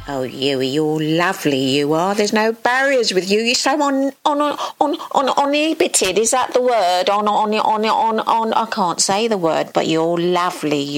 Oh, you're lovely, you are. There's no barriers with you. You're so inhibited. Is that the word? I can't say the word, but you're lovely.